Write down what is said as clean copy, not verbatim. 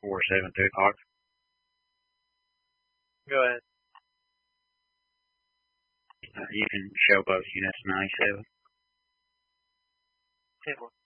47 2 o'clock. Go ahead. You can show both units 97. 10-1.